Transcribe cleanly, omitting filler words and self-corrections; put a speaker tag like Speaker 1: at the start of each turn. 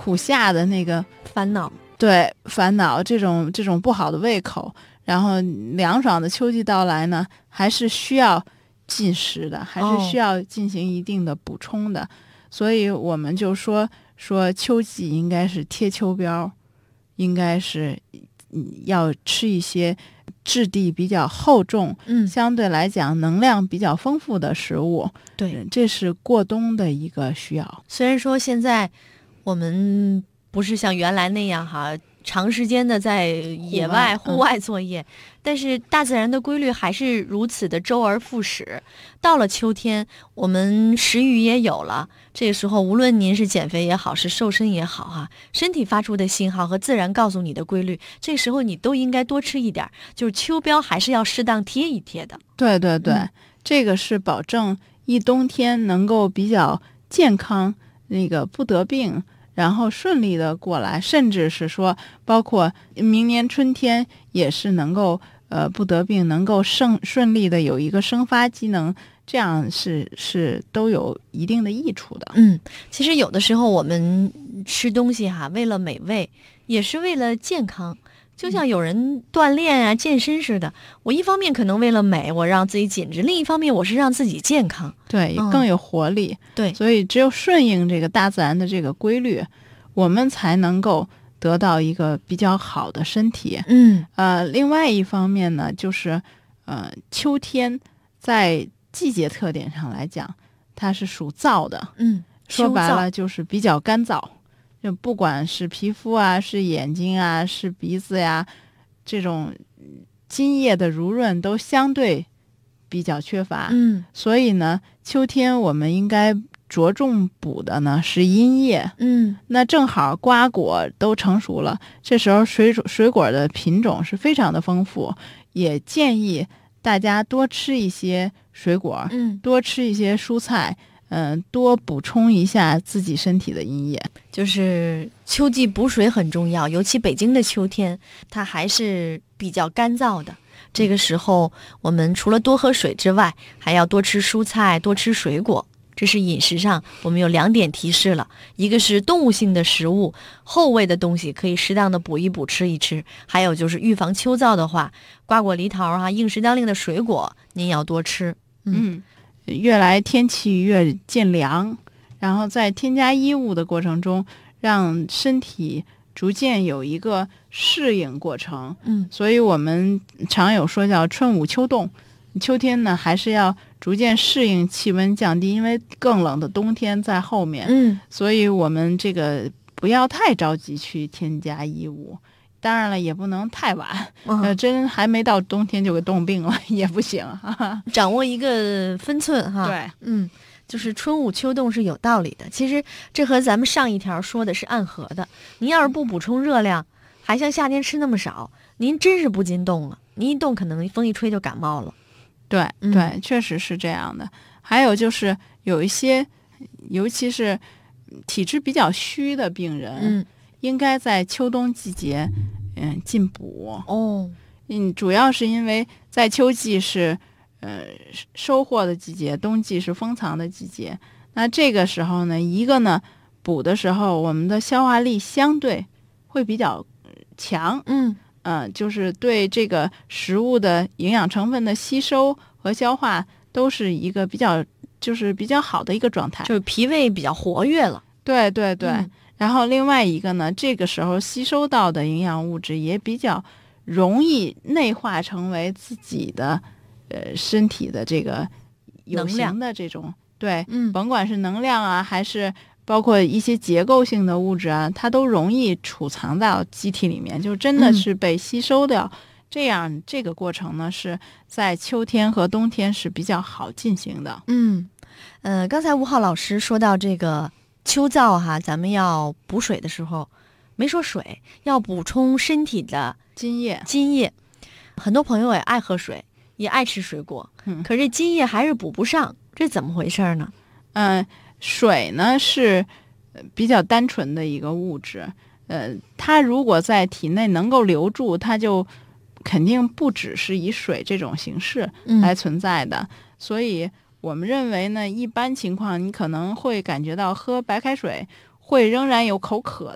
Speaker 1: 苦下的那个
Speaker 2: 烦恼，
Speaker 1: 对烦恼这种不好的胃口，然后凉爽的秋季到来呢，还是需要进食的，还是需要进行一定的补充的。所以我们就说秋季应该是贴秋膘，应该是要吃一些质地比较厚重，相对来讲能量比较丰富的食物。
Speaker 2: 对，
Speaker 1: 这是过冬的一个需要。
Speaker 2: 虽然说现在我们不是像原来那样哈，长时间的在野外户外作业，但是大自然的规律还是如此的周而复始。到了秋天，我们食欲也有了，这个时候无论您是减肥也好，是瘦身也好哈，身体发出的信号和自然告诉你的规律，这个时候你都应该多吃一点，就是秋膘还是要适当贴一贴的。
Speaker 1: 对对对，这个是保证一冬天能够比较健康，那个不得病，然后顺利的过来，甚至是说包括明年春天也是能够不得病，能够顺利的有一个生发机能，这样是都有一定的益处的。
Speaker 2: 其实有的时候我们吃东西哈，为了美味，也是为了健康。就像有人锻炼啊、健身似的，我一方面可能为了美，我让自己紧致；另一方面，我是让自己健康，
Speaker 1: 对，更有活力。
Speaker 2: 对，
Speaker 1: 所以只有顺应这个大自然的这个规律，我们才能够得到一个比较好的身体。另外一方面呢，就是秋天在季节特点上来讲，它是属燥的。说白了就是比较干燥。就不管是皮肤啊，是眼睛啊，是鼻子呀，这种津液的濡润都相对比较缺乏。所以呢，秋天我们应该着重补的呢是阴液。那正好瓜果都成熟了，这时候水果的品种是非常的丰富，也建议大家多吃一些水果，多吃一些蔬菜。多补充一下自己身体的阴液。
Speaker 2: 就是秋季补水很重要，尤其北京的秋天，它还是比较干燥的。这个时候，我们除了多喝水之外，还要多吃蔬菜，多吃水果。这是饮食上我们有2点提示了，一个是动物性的食物，厚味的东西可以适当的补一补，吃一吃。还有就是预防秋燥的话，瓜果梨桃啊，应时当令的水果您要多吃。
Speaker 1: 越来天气越渐凉，然后在添加衣物的过程中，让身体逐渐有一个适应过程。所以我们常有说叫春捂秋冻，秋天呢还是要逐渐适应气温降低，因为更冷的冬天在后面。所以我们这个不要太着急去添加衣物。当然了，也不能太晚，真还没到冬天就给冻病了也不行。
Speaker 2: 掌握一个分寸哈。
Speaker 1: 对，
Speaker 2: 就是春捂秋冻是有道理的。其实这和咱们上一条说的是暗合的。您要是不补充热量，还像夏天吃那么少，您真是不禁冻了。您一冻，可能风一吹就感冒了。
Speaker 1: 对对，确实是这样的。还有就是有一些，尤其是体质比较虚的病人，应该在秋冬季节进补。主要是因为在秋季是收获的季节，冬季是封藏的季节。那这个时候呢，一个呢补的时候，我们的消化力相对会比较强。就是对这个食物的营养成分的吸收和消化都是一个比较好的一个状态，
Speaker 2: 就是脾胃比较活跃了。
Speaker 1: 对对对。然后另外一个呢，这个时候吸收到的营养物质也比较容易内化成为自己的身体的这个有形的这种对，甭管是能量啊，还是包括一些结构性的物质啊，它都容易储藏到机体里面，就真的是被吸收掉。这样这个过程呢，是在秋天和冬天是比较好进行的。
Speaker 2: 刚才吴浩老师说到这个秋燥哈，咱们要补水的时候，没说水，要补充身体的
Speaker 1: 津液。
Speaker 2: 很多朋友也爱喝水，也爱吃水果，可是津液还是补不上，这怎么回事呢？
Speaker 1: 水呢是比较单纯的一个物质，它如果在体内能够留住，它就肯定不只是以水这种形式来存在的。所以我们认为呢，一般情况你可能会感觉到喝白开水会仍然有口渴